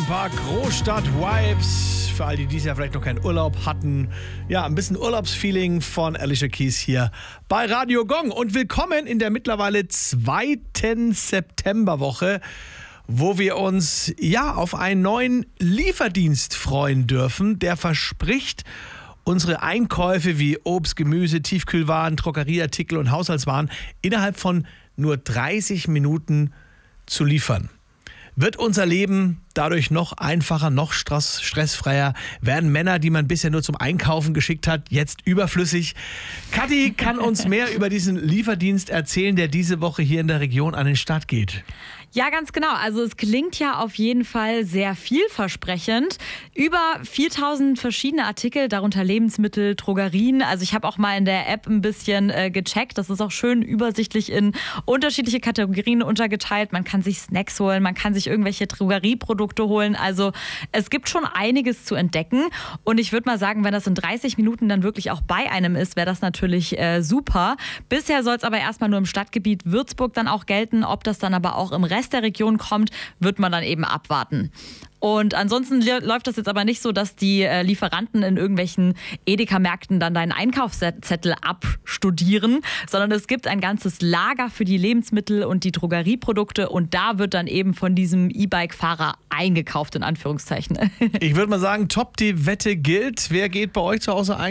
ein paar Großstadt-Vibes für all die dieses Jahr vielleicht noch keinen Urlaub hatten. Ja, ein bisschen Urlaubsfeeling von Alicia Keys hier bei Radio Gong. Und willkommen in der mittlerweile 2. Septemberwoche, wo wir uns auf einen neuen Lieferdienst freuen dürfen, der verspricht, unsere Einkäufe wie Obst, Gemüse, Tiefkühlwaren, Drogerieartikel und Haushaltswaren innerhalb von nur 30 Minuten zu liefern. Wird unser Leben dadurch noch einfacher, noch stressfreier? Werden Männer, die man bisher nur zum Einkaufen geschickt hat, jetzt überflüssig? Kathi kann uns mehr über diesen Lieferdienst erzählen, der diese Woche hier in der Region an den Start geht. Ja, ganz genau. Also es klingt ja auf jeden Fall sehr vielversprechend. Über 4000 verschiedene Artikel, darunter Lebensmittel, Drogerien. Also ich habe auch mal in der App ein bisschen gecheckt. Das ist auch schön übersichtlich in unterschiedliche Kategorien untergeteilt. Man kann sich Snacks holen, man kann sich irgendwelche Drogerieprodukte holen. Also es gibt schon einiges zu entdecken. Und ich würde mal sagen, wenn das in 30 Minuten dann wirklich auch bei einem ist, wäre das natürlich super. Bisher soll es aber erstmal nur im Stadtgebiet Würzburg dann auch gelten. Ob das dann aber auch im Rest der Region kommt, wird man dann eben abwarten. Und ansonsten läuft das jetzt aber nicht so, dass die Lieferanten in irgendwelchen Edeka-Märkten dann deinen Einkaufszettel abstudieren, sondern es gibt ein ganzes Lager für die Lebensmittel und die Drogerieprodukte und da wird dann eben von diesem E-Bike-Fahrer eingekauft, in Anführungszeichen. Ich würde mal sagen, top, die Wette gilt. Wer geht bei euch zu Hause ein?